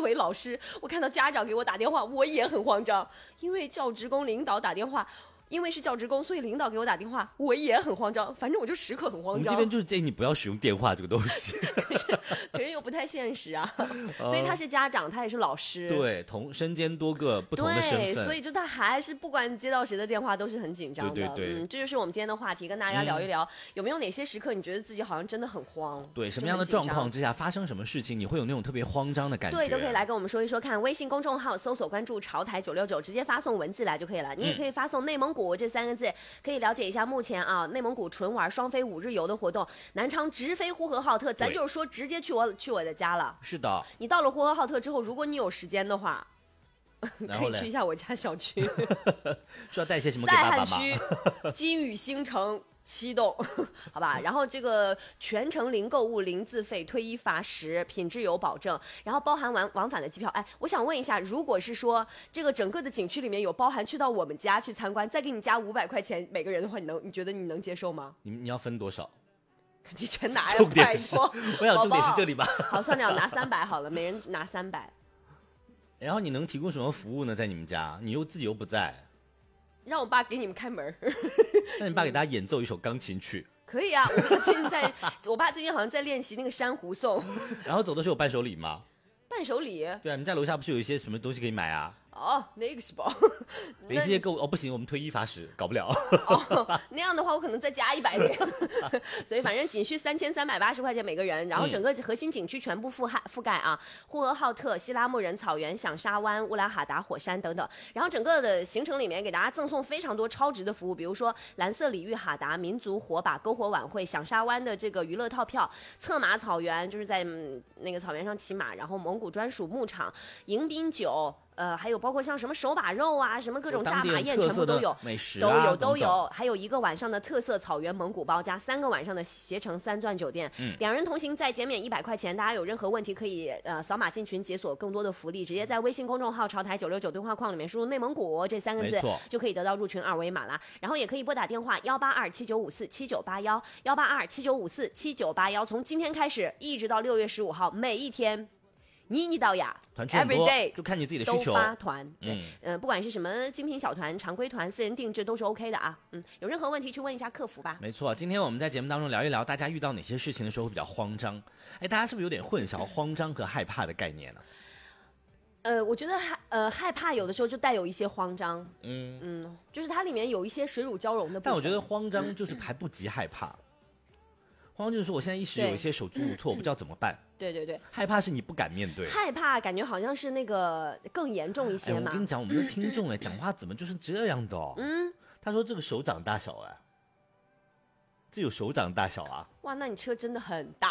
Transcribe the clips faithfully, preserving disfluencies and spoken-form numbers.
为老师，我看到家长给我打电话，我也很慌张，因为叫职工领导打电话。因为是教职工，所以领导给我打电话，我也很慌张。反正我就时刻很慌张。 我们这边就是建议你不要使用电话这个东西， 可是可是又不太现实啊。所以他是家长，他也是老师， 对，同身兼多个不同的身份， 对，所以就他还是不管接到谁的电话都是很紧张的。 对对对， 嗯，这就是我们今天的话题，跟大家聊一聊、嗯、有没有哪些时刻你觉得自己好像真的很慌？ 对，什么样的状况之下发生什么事情，你会有那种特别慌张的感觉？ 对，都可以来跟我们说一说看。微信公众号搜索关注潮台九六九，直接发送文字来就可以了。你也可以发送内蒙古这三个字。可以了解一下目前啊内蒙古纯玩双飞五日游的活动，南昌直飞呼和浩特，咱就是说直接去我去我的家了。 是的， 你到了呼和浩特之后，如果你有时间的话，可以去一下我家小区。 需要带些什么给爸爸吗？ 塞罕区金宇星城七栋，好吧，然后这个全程零购物、零自费、退一罚十，品质有保证，然后包含往往返的机票。哎，我想问一下，如果是说这个整个的景区里面有包含去到我们家去参观，再给你加五百块钱每个人的话，你能你觉得你能接受吗？ 你你要分多少？ 肯定全拿呀！ 重点是，我想重点是这里吧。 好，算了，拿三百好了，每人拿三百。 然后你能提供什么服务呢？在你们家，你又自己又不在。 让我爸给你们开门。 那你爸给大家演奏一首钢琴曲。 可以啊，我爸最近在，我爸最近好像在练习那个珊瑚颂。 然后走的时候有伴手礼吗？ 伴手礼？ 对啊，你在楼下不是有一些什么东西可以买啊？ 哦，那个是包。 有一些购哦不行，我们推一罚十，搞不了。 哦，那样的话我可能再加一百点。所以反正仅需三千三百八十块钱每个人，然后整个核心景区全部覆盖覆盖啊，呼和浩特、西拉木仁草原、响沙湾、乌拉哈达火山等等。然后整个的行程里面给大家赠送非常多超值的服务，比如说蓝色礼遇哈达民族火把篝火晚会、响沙湾的这个娱乐套票、策马草原就是在、嗯、那个草原上骑马，然后蒙古专属牧场、迎宾酒。呃，还有包括像什么手把肉啊，什么各种炸马宴，全部都有， 美食、啊、 都有都有，还有一个晚上的特色草原蒙古包，加三个晚上的携程三钻酒店，嗯，两人同行再减免一百块钱。大家有任何问题可以呃扫码进群解锁更多的福利，直接在微信公众号潮台九六九对话框里面输入内蒙古这三个字，就可以得到入群二维码啦。然后也可以拨打电话幺八二七九五四七九八幺幺八二七九五四七九八幺，从今天开始一直到六月十五号，每一天。妮妮到雅团很多 ，every day 就看你自己的需求。 都发团，对， 嗯， 呃，不管是什么精品小团、常规团、私人定制都是 OK 的啊。嗯，有任何问题去问一下客服吧。 没错，今天我们在节目当中聊一聊，大家遇到哪些事情的时候会比较慌张？哎，大家是不是有点混淆慌张和害怕的概念呢？ 呃，我觉得害呃害怕有的时候就带有一些慌张， 嗯嗯，就是它里面有一些水乳交融的部分。 但我觉得慌张就是还不及害怕。慌张就是说我现在一时有一些手足无措，我不知道怎么办。 对对对， 害怕是你不敢面对， 害怕感觉好像是那个更严重一些嘛。 哎、我跟你讲，我们的听众哎，讲话怎么就是这样的哦？ 嗯， 他说这个手掌大小哎，这有手掌大小啊！ 哇，那你车真的很大。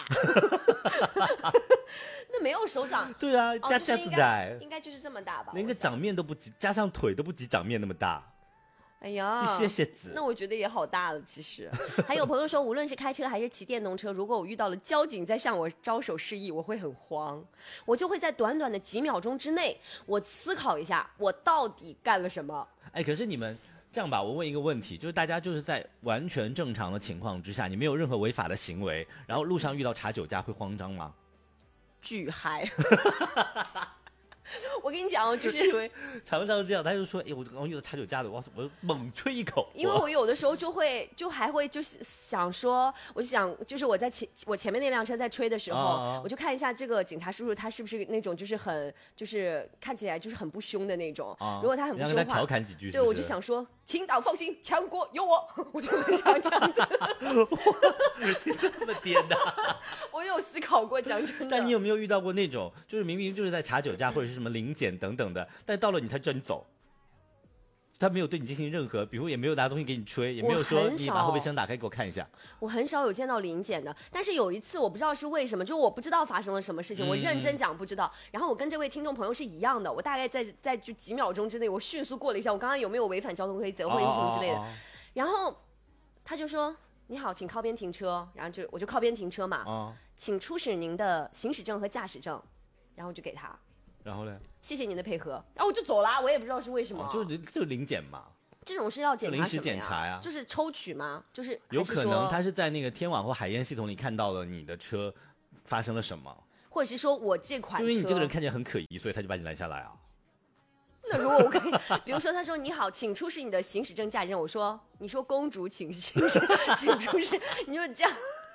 那没有手掌。 对啊， 哦、 加架子的， 应该就是这么大吧？ 连个掌面都不及，加上腿都不及掌面那么大。 哎呀， 谢谢子。 那我觉得也好大了，其实。还有朋友说，无论是开车还是骑电动车，如果我遇到了交警在向我招手示意，我会很慌，我就会在短短的几秒钟之内，我思考一下，我到底干了什么。 哎，可是你们这样吧，我问一个问题，就是大家就是在完全正常的情况之下，你没有任何违法的行为，然后路上遇到查酒驾会慌张吗？ 巨嗨。我跟你讲，就是因为常常这样，他就说：“哎，我刚刚遇到查酒驾的，我我猛吹一口。” 因为我有的时候就会，就还会就是想说，我就想，就是我在前我前面那辆车在吹的时候，啊、我就看一下这个警察叔叔他是不是那种就是很就是看起来就是很不凶的那种。啊、如果他很不凶的话， 调侃几句是不是， 对，我就想说，请党放心，强国有我，我就很想这样子。 你这么颠的、啊？ 我有思考过，讲真的。 但你有没有遇到过那种，就是明明就是在查酒驾或者是什么临检等等的，但到了你他叫你走，他没有对你进行任何，比如也没有拿东西给你吹，也没有说你把后备箱打开给我看一下。 我很少有见到临检的，但是有一次我不知道是为什么，就是我不知道发生了什么事情，嗯、我认真讲不知道。然后我跟这位听众朋友是一样的，我大概在在就几秒钟之内，我迅速过了一下，我刚刚有没有违反交通规则或者是什么之类的。哦哦哦哦然后他就说。你好，请靠边停车，然后就我就靠边停车嘛，哦、请出示您的行驶证和驾驶证，然后就给他， 然后呢？ 谢谢您的配合，然后我就走了，我也不知道是为什么， 哦、就就临检嘛， 这种是要检查什么呀？ 临时检查呀， 就是抽取吗？就是有可能他是在那个天网或海烟系统里看到了你的车发生了什么。 或或者是说我这款车， 因为你这个人看起来很可疑，所以他就把你拦下来啊。 那如果我可以，比如说他说你好，请出示你的行驶证、驾驶证，我说你说公主请行驶，请出示，你就这样。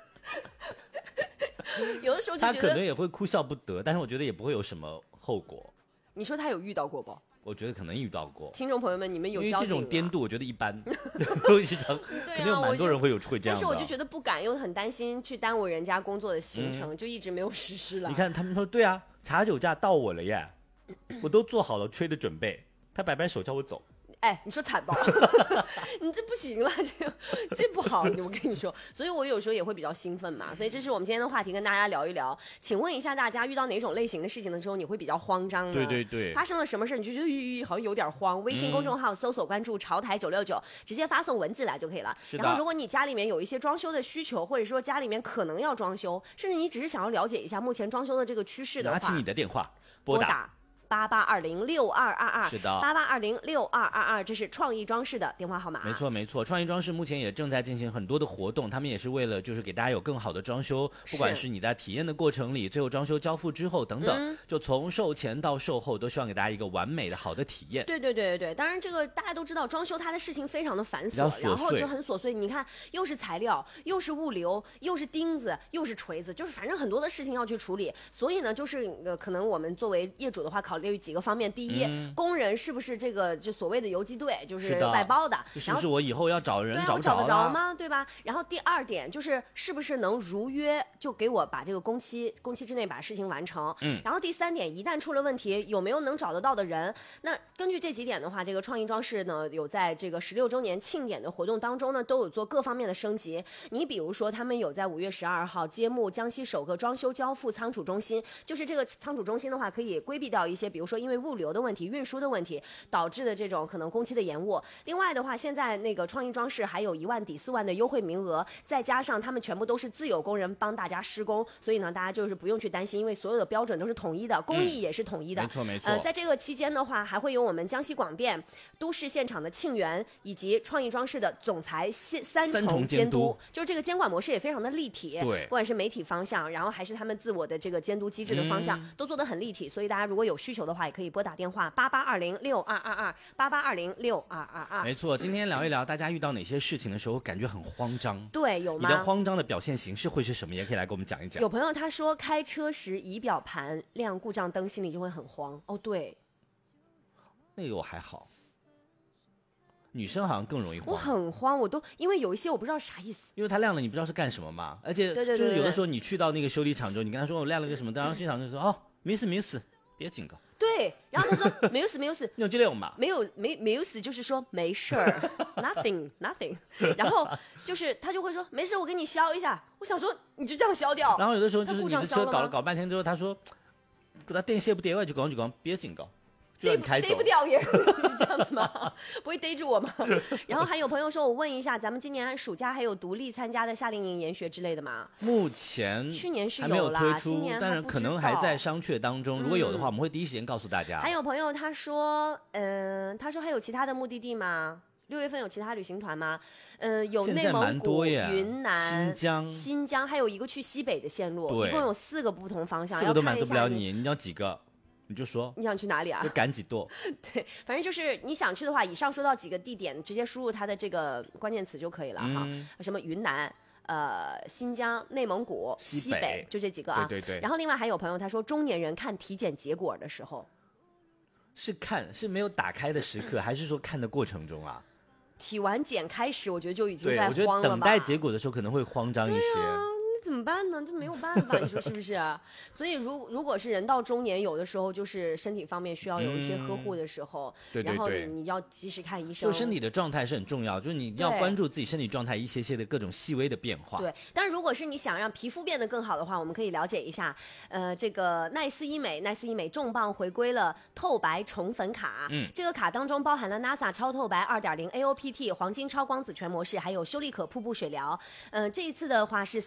有的时候就觉得他可能也会哭笑不得，但是我觉得也不会有什么后果。 你说他有遇到过不？ 我觉得可能遇到过。 听众朋友们，你们有交警、啊、 因为这种颠度，我觉得一般。肯定有蛮多人会有会这样的。 但是我就觉得不敢，又很担心去耽误人家工作的行程，嗯、就一直没有实施了。 你看他们说对啊，查酒驾到我了耶，我都做好了吹的准备，他摆摆手叫我走。 哎，你说惨吧，你这不行了，这个这不好，我跟你说，所以我有时候也会比较兴奋嘛，所以这是我们今天的话题，跟大家聊一聊。请问一下大家，遇到哪种类型的事情的时候，你会比较慌张呢？ 对对对， 发生了什么事你就觉得咦好像有点慌。微信公众号搜索关注潮台九六九，直接发送文字来就可以了。然后如果你家里面有一些装修的需求，或者说家里面可能要装修，甚至你只是想要了解一下目前装修的这个趋势的话， 拿起你的电话拨打八八二零六二二二， 是的， 八八二零六二二二，这是创意装饰的电话号码。 没错没错，创意装饰目前也正在进行很多的活动，他们也是为了就是给大家有更好的装修，不管是你在体验的过程里，最后装修交付之后等等，嗯、就从售前到售后都希望给大家一个完美的好的体验。 对对对对对，当然这个大家都知道，装修它的事情非常的繁琐，然后就很琐碎。你看，又是材料，又是物流，又是钉子，又是锤子，就是反正很多的事情要去处理。所以呢，就是呃，可能我们作为业主的话，考虑几个方面。第一、嗯，工人是不是这个就所谓的游击队，就是外包的？ 是不是我以后要找人找不着、啊、找得着吗？对吧？然后第二点就是是不是能如约就给我把这个工期工期之内把事情完成？嗯。然后第三点，一旦出了问题，有没有能找得到的人？那根据这几点的话，这个创意装饰呢有在这个十六周年庆典的活动当中呢，都有做各方面的升级。你比如说，他们有在五月十二号揭幕江西首个装修交付仓储中心，就是这个仓储中心的话，可以规避掉一些，比如说因为物流的问题、运输的问题导致的这种可能工期的延误。另外的话，现在那个创意装饰还有一万抵四万的优惠名额，再加上他们全部都是自有工人帮大家施工，所以呢，大家就是不用去担心，因为所有的标准都是统一的，工艺也是统一的。 嗯、没错没错。 呃，在这个期间的话，还会有我们江西广电、都市现场的庆元以及创意装饰的总裁三重监督，就是这个监管模式也非常的立体。 对， 不管是媒体方向，然后还是他们自我的这个监督机制的方向，嗯、都做得很立体。所以大家如果有需求的话，也可以拨打电话八八二零六二二二八八二零六二二二。 没错，今天聊一聊大家遇到哪些事情的时候感觉很慌张。 对，有吗？ 你的慌张的表现形式会是什么？也可以来给我们讲一讲。 有朋友他说开车时仪表盘亮故障灯，心里就会很慌。哦，对， 那个我还好。女生好像更容易慌， 我很慌，我都因为有一些我不知道啥意思， 因为它亮了，你不知道是干什么嘛，而且就是有的时候你去到那个修理厂之后，你跟他说我亮了个什么灯，然后修理厂就说哦没事没事，别警告。 对，然后他说没有事没有事， 你有这种嘛？ 没有没没有事就是说没事儿，nothing nothing， 然后就是他就会说没事，我给你消一下。我想说你就这样消掉。 然后有的时候就是你的车搞了搞半天之后，他说给他电线不电外就讲就讲别警告。 逮逮不掉也这样子吗？不会逮住我吗？然后还有朋友说，我问一下，咱们今年暑假还有独立参加的夏令营研学之类的吗？ 目前去年是还没有推出， 今年但是可能还在商榷当中。如果有的话，嗯、我们会第一时间告诉大家。 还有朋友他说，嗯、呃，他说还有其他的目的地吗？六月份有其他旅行团吗？嗯、呃，有内蒙古、云南、 新疆、 新疆，还有一个去西北的线路，一共有四个不同方向， 四个都满足不了你，你要几个？你就说你想去哪里啊？ 就赶几朵。 对，反正就是你想去的话，以上说到几个地点，直接输入它的这个关键词就可以了、嗯、哈。什么云南、呃新疆、内蒙古、西 北, 西北就这几个啊。 对对对。 然后另外还有朋友他说，中年人看体检结果的时候， 是看是没有打开的时刻，还是说看的过程中啊？ 体完检开始，我觉得就已经在慌了吧。 对，我觉得等待结果的时候可能会慌张一些。 怎么办呢？这没有办法，你说是不是啊？所以如如果是人到中年，有的时候就是身体方面需要有一些呵护的时候， 嗯、对对对， 然后你你要及时看医生。 就身体的状态是很重要，就是你要关注自己身体状态一些些的各种细微的变化。 对，但如果是你想让皮肤变得更好的话，我们可以了解一下，呃，这个奈斯医美，奈斯医美重磅回归了透白宠粉卡。嗯，这个卡当中包含了 N A S A 超透白 二点零 A O P T 黄金超光子全模式，还有修丽可瀑布水疗。嗯、呃，这一次的话是三个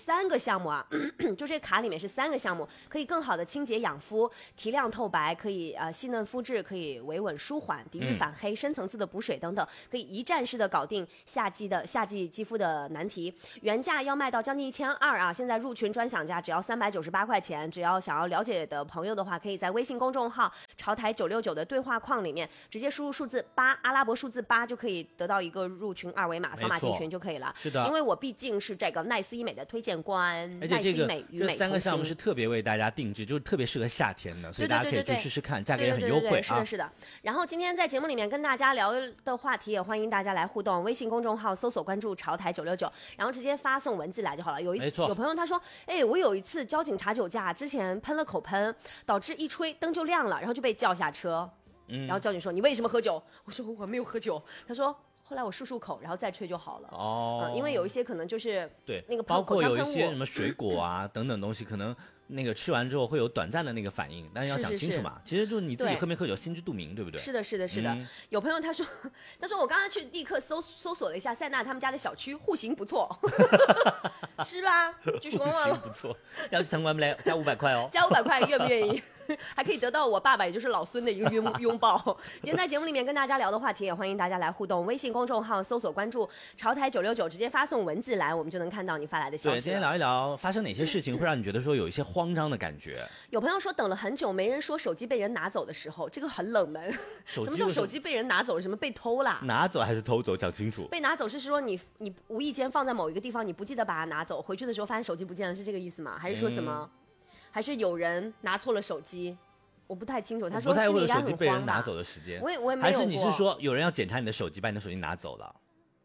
项目啊，就这个卡里面是三个项目，可以更好的清洁养肤、提亮透白，可以呃细嫩肤质，可以维稳舒缓、抵御反黑、嗯、深层次的补水等等，可以一站式的搞定夏季的夏季肌肤的难题。原价要卖到将近一千二啊，现在入群专享价只要三百九十八块钱。只要想要了解的朋友的话，可以在微信公众号潮台九六九的对话框里面直接输入数字八，阿拉伯数字八，就可以得到一个入群二维码，扫码进群就可以了。 是的， 因为我毕竟是这个奈斯医美的推荐官， 而且这个这三个项目是特别为大家定制，就是特别适合夏天的，所以大家可以去试试看，价格也很优惠啊。 对对对对，是的，是的。然后今天在节目里面跟大家聊的话题，也欢迎大家来互动，微信公众号搜索关注潮台九六九，然后直接发送文字来就好了。有一有朋友他说，哎，我有一次交警查酒驾，之前喷了口喷，导致一吹灯就亮了，然后就被叫下车。嗯，然后交警说你为什么喝酒？我说我没有喝酒。他说后来我漱漱口，然后再吹就好了。哦、嗯，因为有一些可能就是对那个包括有一些什么水果啊等等东西，可能那个吃完之后会有短暂的那个反应，但是要讲清楚嘛。是是是，其实就是你自己喝没喝酒心知肚明，对不对？ 是的，是的，是的。嗯、有朋友他说，他说我刚刚去立刻搜搜索了一下塞纳他们家的小区，户型不错，是吧？就是户型不错，要去参观不来加五百块哦， 加五百块愿不愿意？还可以得到我爸爸也就是老孙的一个拥拥抱。今天在节目里面跟大家聊的话题，也欢迎大家来互动，微信公众号搜索关注潮台九六九，直接发送文字来，我们就能看到你发来的消息。 对，今天聊一聊发生哪些事情会让你觉得说有一些慌张的感觉。 有朋友说等了很久没人说手机被人拿走的时候，这个很冷门。什么叫手机被人拿走？什么被偷啦？ 拿走还是偷走？讲清楚。 被拿走是说你你无意间放在某一个地方，你不记得把它拿走，回去的时候发现手机不见了，是这个意思吗？还是说怎么？嗯、还是有人拿错了手机？我不太清楚。他说不太会有手机被人拿走的时间。 我也我也没有过。 还是你是说有人要检查你的手机，把你的手机拿走了？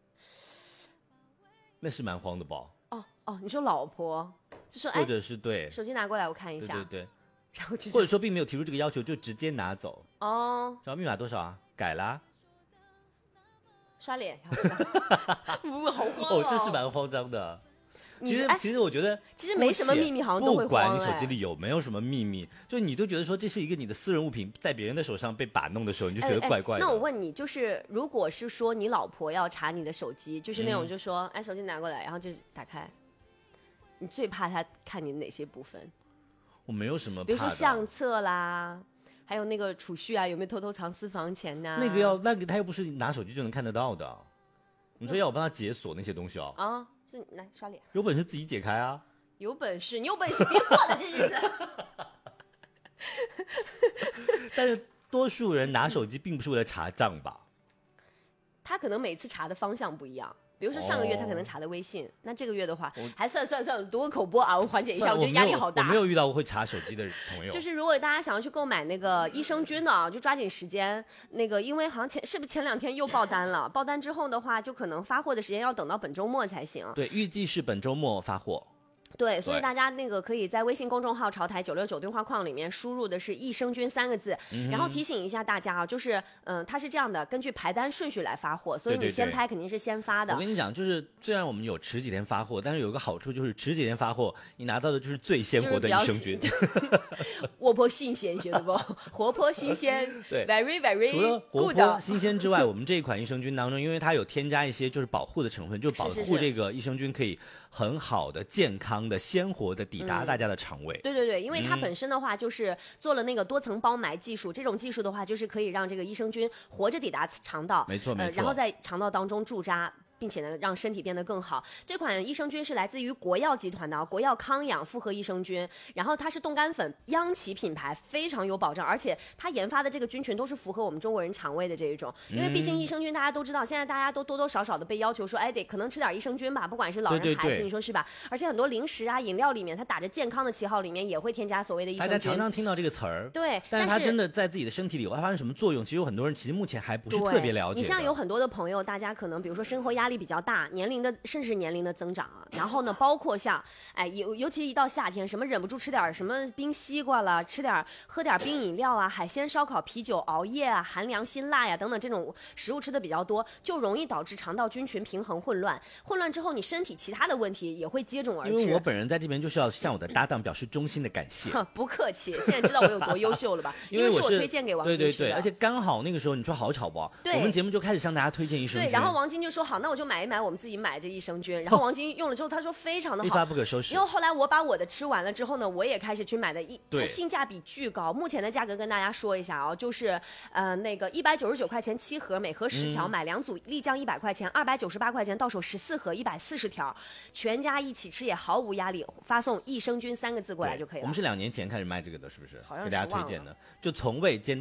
那是蛮慌的吧？ 哦哦，你说老婆就说哎， 或者是对手机拿过来我看一下， 对对对， 然后就或者说并没有提出这个要求就直接拿走。 哦， 然后密码多少啊？改啦？ 刷脸？呜，好慌哦！哦，这是蛮慌张的。其实，其实我觉得， 其实没什么秘密，好像都会慌。 不管你手机里有没有什么秘密，就你都觉得说这是一个你的私人物品，在别人的手上被把弄的时候，你就觉得怪怪的。 那我问你，就是如果是说你老婆要查你的手机，就是那种就说，哎，手机拿过来，然后就打开，你最怕她看你哪些部分？ 我没有什么怕的， 比如说相册啦，还有那个储蓄啊，有没有偷偷藏私房钱呐？ 那个要那个他又不是拿手机就能看得到的。你说要我帮他解锁那些东西哦？ 啊。是来刷脸， 有本事自己解开啊！ 有本事，你有本事别过了这日子。 但是多数人拿手机并不是为了查账吧？ 他可能每次查的方向不一样。比如说上个月他可能查的微信，哦、那这个月的话还算算算读个口播啊，我缓解一下，我觉得压力好大。 我没有遇到过会查手机的朋友。 就是如果大家想要去购买那个益生菌的啊，就抓紧时间。那个因为好像前是不是前两天又爆单了？爆单之后的话，就可能发货的时间要等到本周末才行。 对，预计是本周末发货。 对，所以大家那个可以在微信公众号潮台九六九对话框里面输入的是益生菌三个字，嗯、然后提醒一下大家啊，就是嗯、呃，它是这样的，根据排单顺序来发货，所以你先拍肯定是先发的。 我跟你讲，就是虽然我们有迟几天发货，但是有一个好处就是迟几天发货，你拿到的就是最鲜活的益生菌， 活泼新鲜，觉得不？活泼新鲜， 对 ，very very 除了活泼新鲜之外，我们这一款益生菌当中，因为它有添加一些就是保护的成分，就保护这个益生菌可以很好的、健康的、鲜活的抵达大家的肠胃。 嗯、对对对，因为它本身的话就是做了那个多层包埋技术，这种技术的话就是可以让这个益生菌活着抵达肠道， 没错没错、呃， 然后在肠道当中驻扎。并且呢，让身体变得更好。这款益生菌是来自于国药集团的国药康养复合益生菌，然后它是冻干粉，央企品牌，非常有保障，而且它研发的这个菌群都是符合我们中国人肠胃的这一种。因为毕竟益生菌大家都知道，现在大家都多多少少的被要求说，哎，得可能吃点益生菌吧，不管是老人对对对孩子，你说是吧？而且很多零食啊、饮料里面，它打着健康的旗号，里面也会添加所谓的益生菌。 大家常常听到这个词儿， 对， 但是它真的在自己的身体里会发生什么作用？其实有很多人其实目前还不是特别了解。 你像有很多的朋友，大家可能比如说生活压力比较大，年龄的甚至年龄的增长啊，然后呢，包括像哎尤尤其一到夏天，什么忍不住吃点什么冰西瓜了，吃点喝点冰饮料啊，海鲜烧烤、啤酒、熬夜啊，寒凉辛辣呀等等这种食物吃的比较多，就容易导致肠道菌群平衡混乱。混乱之后，你身体其他的问题也会接踵而至。 因为我本人在这边就是要向我的搭档表示衷心的感谢。 不客气，现在知道我有多优秀了吧？因为是我推荐给王晶吃的。 对对对，而且刚好那个时候你说好巧不？ 对， 我们节目就开始向大家推荐益生菌。 对，然后王晶就说好，那我就就买一买我们自己买这益生菌，然后王晶用了之后，他说非常的好， 一发不可收拾。 然后后来我把我的吃完了之后呢，我也开始去买的，一对性价比巨高。目前的价格跟大家说一下啊，就是呃那个一百九十九块钱七盒，每盒十条，嗯、买两组立降一百块钱，二百九十八块钱到手十四盒，一百四十条，全家一起吃也毫无压力，发送益生菌三个字过来就可以了。 我们是两年前开始卖这个的，是不是？ 好像给大家推荐的，就从未见